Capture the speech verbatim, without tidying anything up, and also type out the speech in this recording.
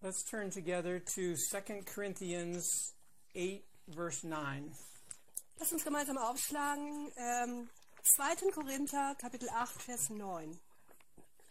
Let's turn together to Second Corinthians eight, verse nine. Lass uns gemeinsam aufschlagen. Ähm, zweiter. Korinther, Kapitel acht, Vers neun.